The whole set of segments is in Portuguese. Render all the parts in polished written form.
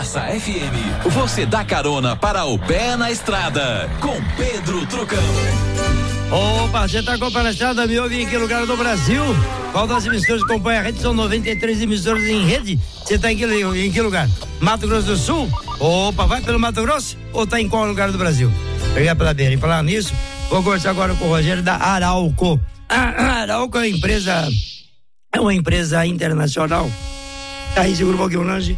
Massa FM, você dá carona para o pé na estrada, com Pedro Trucão. Opa, você tá acompanhando a estrada, me ouve em que lugar do Brasil? Qual das emissoras acompanha a rede? São 93 emissoras em rede. Você tá em que lugar? Mato Grosso do Sul? Opa, vai pelo Mato Grosso? Ou tá em qual lugar do Brasil? Obrigado pela beira. E falar nisso, vou conversar agora com o Rogério da Arauco. A Arauco é uma empresa internacional. Aí, segura um pouquinho, Lange.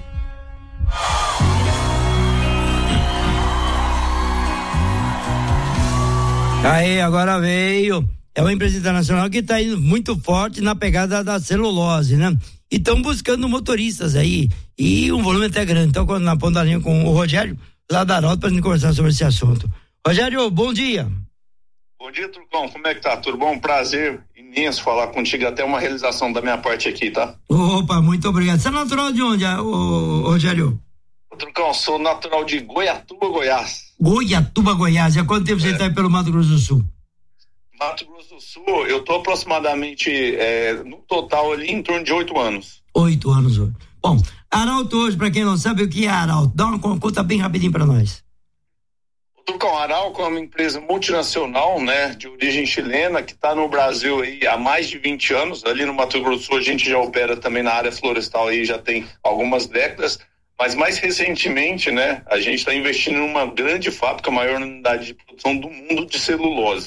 Aí, agora veio. É uma empresa internacional que está indo muito forte na pegada da celulose, né? E estão buscando motoristas aí. E um volume até grande. Então, quando na ponta da linha com o Rogério, lá da Arauco, para a gente conversar sobre esse assunto. Rogério, bom dia. Bom dia, Trucão. Como é que tá? Tudo bom? Um prazer imenso falar contigo. Até uma realização da minha parte aqui, tá? Opa, muito obrigado. Você é natural de onde, Rogério? Trucão, sou natural de Goiatuba, Goiás. Goiatuba, Goiás. E há quanto tempo você está aí pelo Mato Grosso do Sul? Mato Grosso do Sul, eu tô aproximadamente, no total ali, em torno de 8 anos. 8 anos hoje. Bom, Arauto hoje, para quem não sabe o que é Arauto, dá uma conta bem rapidinho para nós. Trucão, a Arauco é uma empresa multinacional, né, de origem chilena, que está no Brasil aí há mais de 20 anos. Ali no Mato Grosso do Sul a gente já opera também na área florestal aí já tem algumas décadas. Mas mais recentemente, né, a gente está investindo numa grande fábrica, a maior unidade de produção do mundo de celulose.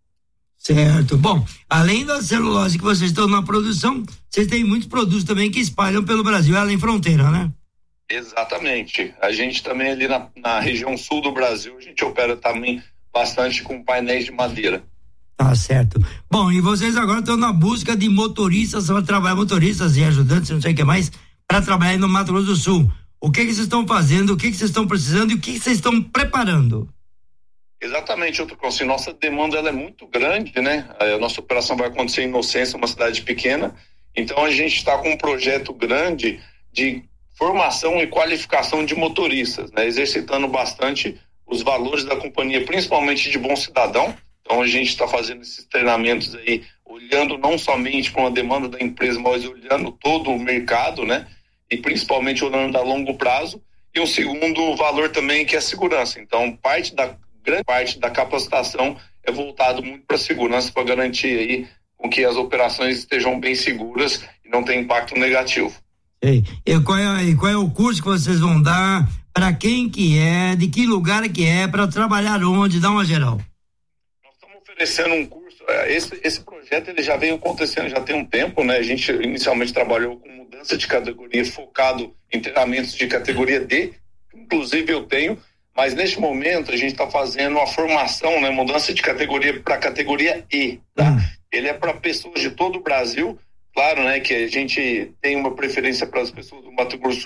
Certo. Bom, além da celulose que vocês estão na produção, vocês têm muitos produtos também que espalham pelo Brasil, além fronteira, né? Exatamente. A gente também ali na região sul do Brasil, a gente opera também bastante com painéis de madeira. Tá certo. Bom, e vocês agora estão na busca de motoristas para trabalhar, motoristas e ajudantes, não sei o que mais, para trabalhar no Mato Grosso do Sul. O que vocês estão fazendo, o que vocês estão precisando e o que vocês estão preparando? Exatamente, outro conselho. Nossa demanda ela é muito grande, né? A nossa operação vai acontecer em Inocência, uma cidade pequena. Então a gente está com um projeto grande de formação e qualificação de motoristas, né? Exercitando bastante os valores da companhia, principalmente de bom cidadão. Então a gente está fazendo esses treinamentos aí, olhando não somente para a demanda da empresa, mas olhando todo o mercado, né? E principalmente olhando a longo prazo. E um segundo valor também que é a segurança. Então grande parte da capacitação é voltado muito para a segurança, para garantir aí com que as operações estejam bem seguras e não tenham impacto negativo. E qual é o curso que vocês vão dar, para quem que é, de que lugar que é, para trabalhar onde, dá uma geral? Nós estamos oferecendo um curso, esse projeto ele já vem acontecendo já tem um tempo, né? A gente inicialmente trabalhou com mudança de categoria focado em treinamentos de categoria D, inclusive eu tenho, mas neste momento a gente está fazendo a formação, né? Mudança de categoria para categoria E, tá? Ele é para pessoas de todo o Brasil, claro, né? Que a gente tem uma preferência para as pessoas do Mato Grosso